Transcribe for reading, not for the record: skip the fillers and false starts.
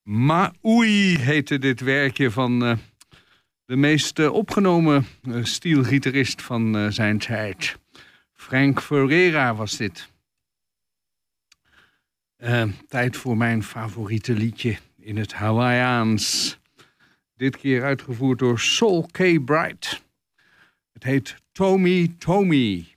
Maui heette dit werkje van de meest opgenomen stielgitarist van zijn tijd. Frank Ferreira was dit. Tijd voor mijn favoriete liedje in het Hawaiiaans. Dit keer uitgevoerd door Sol K. Bright. Het heet Tommy Tommy.